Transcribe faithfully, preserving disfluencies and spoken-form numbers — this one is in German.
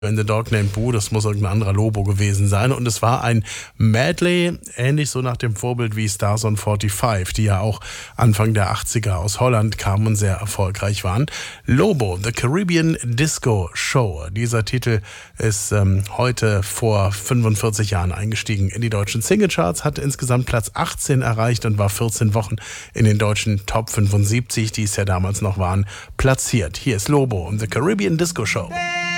In the Dog Named Boo, das muss irgendein anderer Lobo gewesen sein. Und es war ein Medley, ähnlich so nach dem Vorbild wie Stars on forty-five, die ja auch Anfang der achtziger aus Holland kamen und sehr erfolgreich waren. Lobo, The Caribbean Disco Show. Dieser Titel ist ähm, heute vor fünfundvierzig Jahren eingestiegen in die deutschen Singlecharts, hat insgesamt Platz achtzehn erreicht und war vierzehn Wochen in den deutschen Top fünfundsiebzig, die es ja damals noch waren, platziert. Hier ist Lobo und The Caribbean Disco Show.